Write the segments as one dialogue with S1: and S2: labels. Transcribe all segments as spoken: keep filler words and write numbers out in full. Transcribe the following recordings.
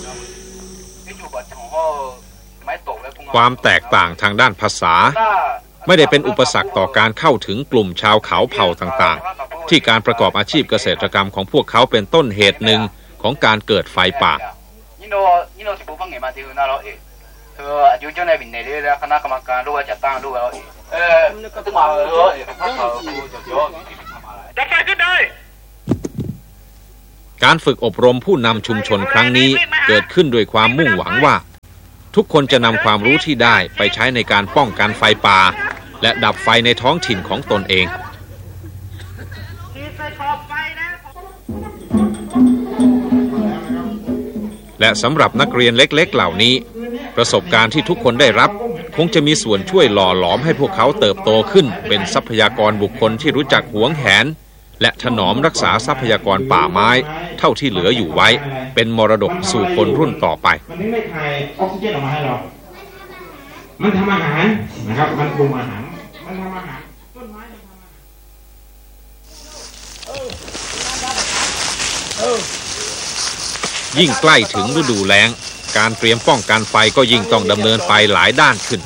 S1: ความแตกต่างทางด้านภาษาไม่ได้เป็นอุปสรรคต่อการเข้าถึงกลุ่มชาวเขาเผ่าต่างๆที่การประกอบอาชีพเกษตรกรรมของพวกเขาเป็นต้นเหตุหนึ่งของการเกิดไฟป่าการฝึกอบรมผู้นำชุมชนครั้งนี้เกิดขึ้นด้วยความมุ่งหวังว่าทุกคนจะนำความรู้ที่ได้ไปใช้ในการป้องกันไฟป่าและดับไฟในท้องถิ่นของตนเองและสำหรับนักเรียนเล็กๆเหล่านี้ประสบการณ์ที่ทุกคนได้รับคงจะมีส่วนช่วยหล่อหลอมให้พวกเขาเติบโตขึ้นเป็นทรัพยากรบุคคลที่รู้จักหวงแหนและถนอมรักษาทรัพยากรป่าไม้เท่าที่เหลืออยู่ไว้เป็นมรดกสู่คนรุ่นต่อไป
S2: มันไม่ได้ถ่ายออกซิเจนออกมาให้เรามันทำอาหารนะครับมันปรุงอาหารมันทำอาหารต้นไม้มันทำอาหาร
S1: ยิ่งใกล้ถึงฤดูแล้งการเตรียมป้องกันไฟก็ยิ่งต้องดำเนินไปหลายด้านขึ้น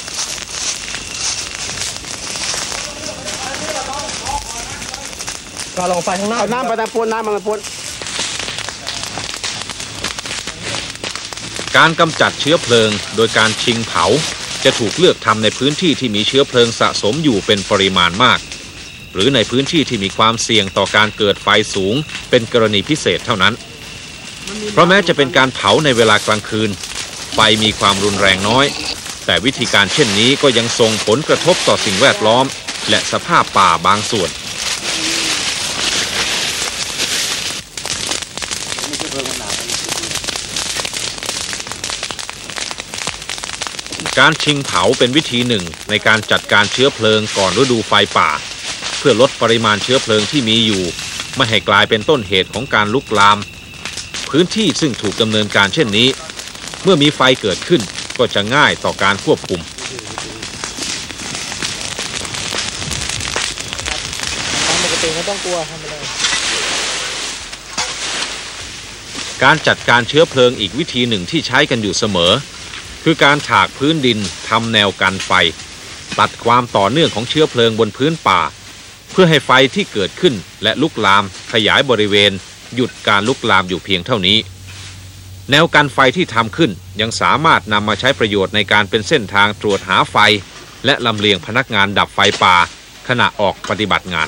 S3: ก็ลงไฟข้างหน้าน้ำไปตะปูนน้ำมันปูน
S1: การกำจัดเชื้อเพลิงโดยการชิงเผาจะถูกเลือกทำในพื้นที่ที่มีเชื้อเพลิงสะสมอยู่เป็นปริมาณมากหรือในพื้นที่ที่มีความเสี่ยงต่อการเกิดไฟสูงเป็นกรณีพิเศษเท่านั้นเพราะแม้จะเป็นการเผาในเวลากลางคืนไฟมีความรุนแรงน้อยแต่วิธีการเช่นนี้ก็ยังส่งผลกระทบต่อสิ่งแวดล้อมและสภาพป่าบางส่วนการชิงเผาเป็นวิธีหนึ่งในการจัดการเชื้อเพลิงก่อนฤดูไฟป่าเพื่อลดปริมาณเชื้อเพลิงที่มีอยู่ไม่ให้กลายเป็นต้นเหตุของการลุกลามพื้นที่ซึ่งถูกดำเนินการเช่นนี้เมื่อมีไฟเกิดขึ้นก็จะง่ายต่อการควบคุม
S3: ปกติไม่ต้องกลัวทำไปเลย
S1: การจัดการเชื้อเพลิงอีกวิธีหนึ่งที่ใช้กันอยู่เสมอคือการถากพื้นดินทำแนวกันไฟตัดความต่อเนื่องของเชื้อเพลิงบนพื้นป่าเพื่อให้ไฟที่เกิดขึ้นและลุกลามขยายบริเวณหยุดการลุกลามอยู่เพียงเท่านี้แนวกันไฟที่ทำขึ้นยังสามารถนำมาใช้ประโยชน์ในการเป็นเส้นทางตรวจหาไฟและลำเลียงพนักงานดับไฟป่าขณะออกปฏิบัติงาน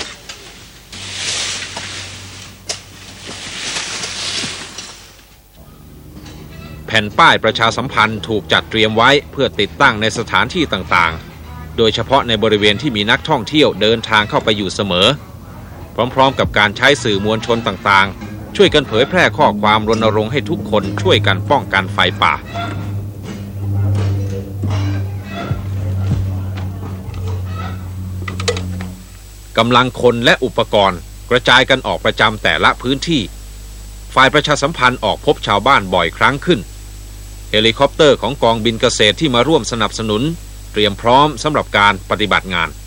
S1: แผ่นป้ายประชาสัมพันธ์ถูกจัดเตรียมไว้เพื่อติดตั้งในสถานที่ต่างๆโดยเฉพาะในบริเวณที่มีนักท่องเที่ยวเดินทางเข้าไปอยู่เสมอพร้อมๆกับการใช้สื่อมวลชนต่างๆช่วยกันเผยแพร่ข้อความรณรงค์ให้ทุกคนช่วยกันป้องกันไฟป่ากำลังคนและอุปกรณ์กระจายกันออกประจำแต่ละพื้นที่ฝ่ายประชาสัมพันธ์ออกพบชาวบ้านบ่อยครั้งขึ้นเฮลิคอปเตอร์ของกองบินเกษตรที่มาร่วมสนับสนุนเตรียมพร้อมสำหรับการปฏิบัติงาน